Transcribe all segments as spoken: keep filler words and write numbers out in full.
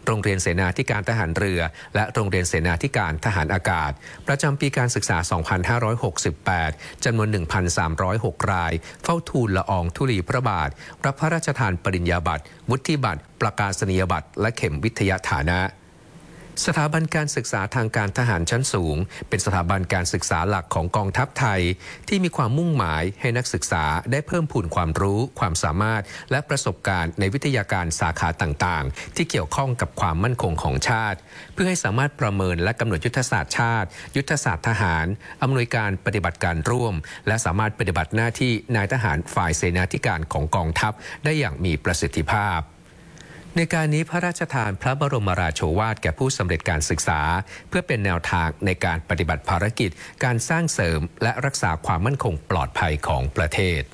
โรงเรียนเสนาธิการทหารเรือและโรงเรียนเสนาธิการทหารอากาศประจำปีการศึกษา สองพันห้าร้อยหกสิบแปด จำนวน หนึ่งพันสามร้อยหก รายเฝ้าทูลละอองธุลีพระบาทรับพระราชทานปริญญาบัตรวุฒิบัตรประกาศนียบัตรและเข็มวิทยาฐานะสถาบันการศึกษาทางการทหารชั้นสูงเป็นสถาบันการศึกษาหลักของกองทัพไทยที่มีความมุ่งหมายให้นักศึกษาได้เพิ่มพูนความรู้ความสามารถและประสบการณ์ในวิทยาการสาขาต่างๆที่เกี่ยวข้องกับความมั่นคงของชาติเพื่อให้สามารถประเมินและกำหนดยุทธศาสตร์ชาติยุทธศาสตร์ทหารอำนวยการปฏิบัติการร่วมและสามารถปฏิบัติหน้าที่นายทหารฝ่ายเสนาธิการของกองทัพได้อย่างมีประสิทธิภาพในการนี้พระราชทานพระบรมราโชวาทแก่ผู้สำเร็จการศึกษาเพื่อเป็นแนวทางในการปฏิบัติภารกิจการสร้างเสริมและรักษาความมั่นคงปลอดภัยของประเทศ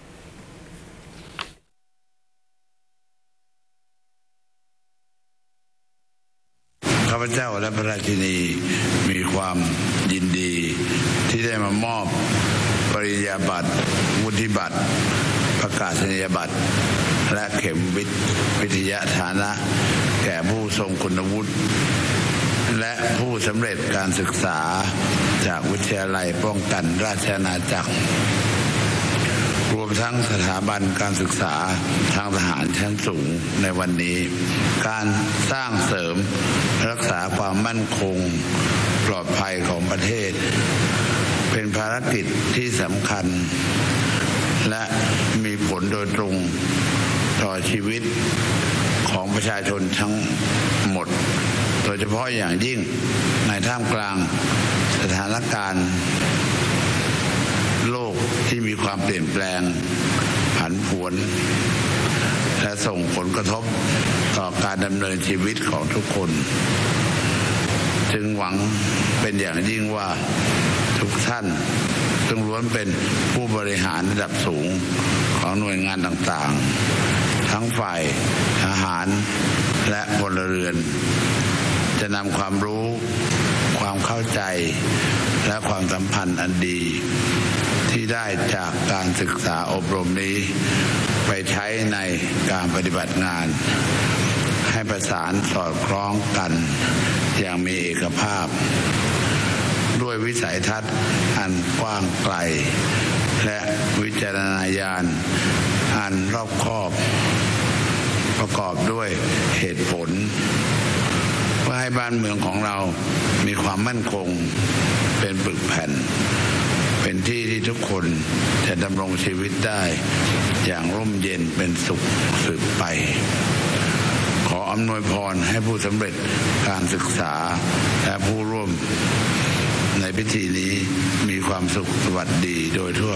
ข้าพเจ้าและพระราชินีมีความยินดีที่ได้มามอบปริญญาบัตรวุฒิบัตรประกาศนียบัตรและเข็มวิทยาฐานะแก่ผู้ทรงคุณวุฒิและผู้สำเร็จการศึกษาจากวิทยาลัยป้องกันราชอาณาจักรรวมทั้งสถาบันการศึกษาทางทหารชั้นสูงในวันนี้การสร้างเสริมรักษาความมั่นคงปลอดภัยของประเทศเป็นภารกิจที่สำคัญและมีผลโดยตรงต่อชีวิตของประชาชนทั้งหมดโดยเฉพาะอย่างยิ่งในท่ามกลางสถานการณ์โลกที่มีความเปลี่ยนแปลงผันผวนและส่งผลกระทบต่อการดำเนินชีวิตของทุกคนจึงหวังเป็นอย่างยิ่งว่าทุกท่านต้องล้วนเป็นผู้บริหารระดับสูงของหน่วยงานต่างๆทั้งฝ่ายทหารและพลเรือนจะนำความรู้ความเข้าใจและความสัมพันธ์อันดีที่ได้จากการศึกษาอบรมนี้ไปใช้ในการปฏิบัติงานให้ประสานสอดคล้องกันอย่างมีเอกภาพด้วยวิสัยทัศน์อันกว้างไกลและวิจารณญาณอันรอบคอบประกอบด้วยเหตุผลเพื่อให้บ้านเมืองของเรามีความมั่นคงเป็นปึกแผ่นเป็นที่ที่ทุกคนจะดำรงชีวิตได้อย่างร่มเย็นเป็นสุขสืบไปขออำนวยพรให้ผู้สำเร็จการศึกษาและผู้ร่วมในพิธีนี้มีความสุขสวัสดีโดยทั่ว